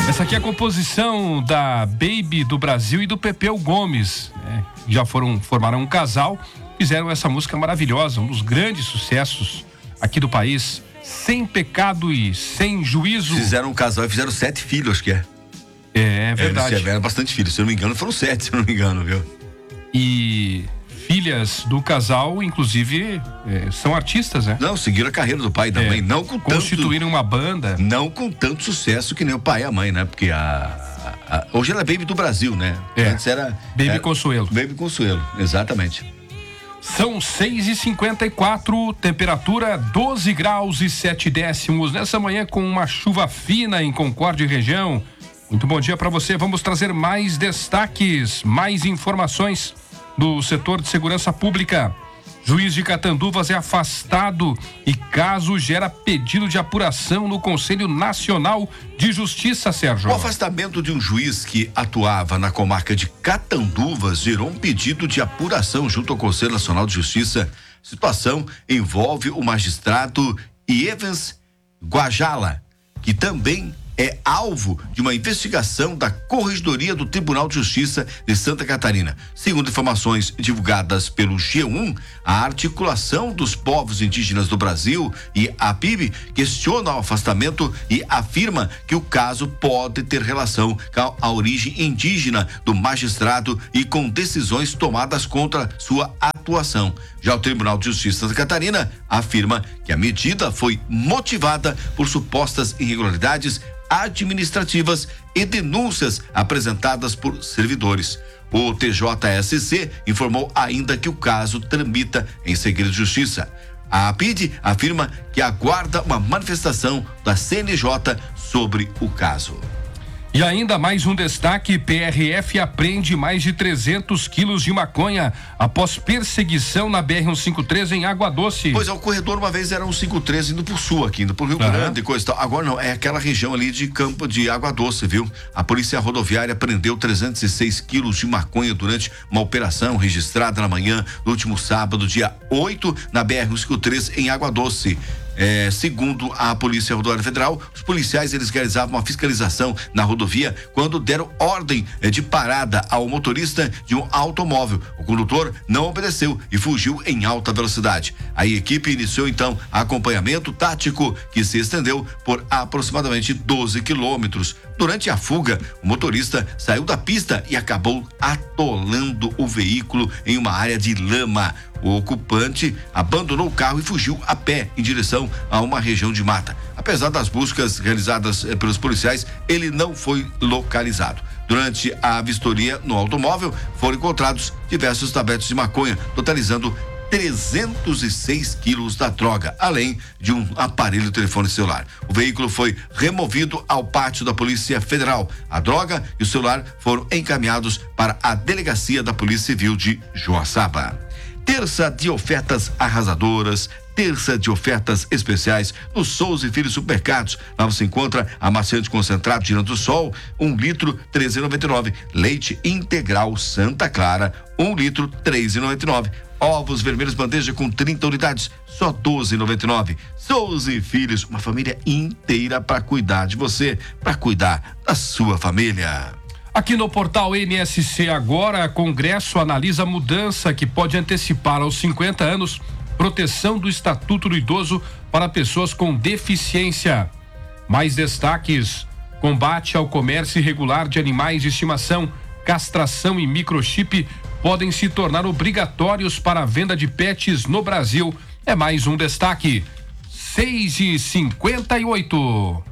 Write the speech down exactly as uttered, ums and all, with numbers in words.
Essa aqui é a composição da Baby do Brasil e do Pepeu Gomes, né? Já foram, formaram um casal, fizeram essa música maravilhosa, um dos grandes sucessos aqui do país, Sem Pecado e Sem Juízo. Fizeram um casal e fizeram sete filhos, acho que é. É, é verdade. Eles tiveram bastante filhos, se eu não me engano, foram sete, se eu não me engano, viu? E filhas do casal, inclusive, é, são artistas, né? Não, seguiram a carreira do pai e da É, mãe, não com tanto... Constituíram uma banda. Não com tanto sucesso que nem o pai e a mãe, né? Porque a... a, a hoje ela é Baby do Brasil, né? É. Antes era... Baby era, Consuelo. Baby Consuelo, exatamente. São seis e cinquenta e quatro, temperatura doze graus e sete décimos. Nessa manhã com uma chuva fina em Concórdia e região. Muito bom dia para você. Vamos trazer mais destaques, mais informações do setor de segurança pública. Juiz de Catanduvas é afastado e caso gera pedido de apuração no Conselho Nacional de Justiça, Sérgio. O afastamento de um juiz que atuava na comarca de Catanduvas gerou um pedido de apuração junto ao Conselho Nacional de Justiça. A situação envolve o magistrado Evans Guajala, que também é alvo de uma investigação da Corregedoria do Tribunal de Justiça de Santa Catarina. Segundo informações divulgadas pelo G um, a articulação dos povos indígenas do Brasil e a P I B questiona o afastamento e afirma que o caso pode ter relação com a origem indígena do magistrado e com decisões tomadas contra sua atuação. Já o Tribunal de Justiça de Santa Catarina afirma que a medida foi motivada por supostas irregularidades administrativas e denúncias apresentadas por servidores. O T J S C informou ainda que o caso tramita em segredo de justiça. A P I D afirma que aguarda uma manifestação da C N J sobre o caso. E ainda mais um destaque: P R F apreende mais de trezentos quilos de maconha após perseguição na B R cento e cinquenta e três em Água Doce. Pois é, o corredor uma vez era um cinquenta e três indo pro sul aqui, indo pro Rio Uhum. Grande e coisa e tal. Agora não, é aquela região ali de Campo de Água Doce, viu? A polícia rodoviária prendeu trezentos e seis quilos de maconha durante uma operação registrada na manhã do último sábado, dia oito, na B R cento e cinquenta e três em Água Doce. É, segundo a Polícia Rodoviária Federal, os policiais eles realizavam uma fiscalização na rodovia quando deram ordem é, de parada ao motorista de um automóvel. O condutor não obedeceu e fugiu em alta velocidade. A equipe iniciou então acompanhamento tático que se estendeu por aproximadamente doze quilômetros. Durante a fuga, o motorista saiu da pista e acabou atolando o veículo em uma área de lama. O ocupante abandonou o carro e fugiu a pé em direção a uma região de mata. Apesar das buscas realizadas eh, pelos policiais, ele não foi localizado. Durante a vistoria no automóvel, foram encontrados diversos tabletes de maconha, totalizando trezentos e seis quilos da droga, além de um aparelho de telefone celular. O veículo foi removido ao pátio da Polícia Federal. A droga e o celular foram encaminhados para a Delegacia da Polícia Civil de Joaçaba. Terça de ofertas arrasadoras, terça de ofertas especiais no Souza e Filhos Supermercados. Lá você encontra amaciante concentrado Girando do Sol, um litro, treze reais e noventa e nove centavos. Leite integral Santa Clara, um litro, treze reais e noventa e nove centavos. Ovos vermelhos bandeja com trinta unidades, só doze reais e noventa e nove centavos. Souza e Filhos, uma família inteira para cuidar de você, para cuidar da sua família. Aqui no portal N S C Agora, Congresso analisa mudança que pode antecipar aos cinquenta anos proteção do Estatuto do Idoso para pessoas com deficiência. Mais destaques: combate ao comércio irregular de animais de estimação, castração e microchip podem se tornar obrigatórios para a venda de pets no Brasil. É mais um destaque. seis e cinquenta e oito.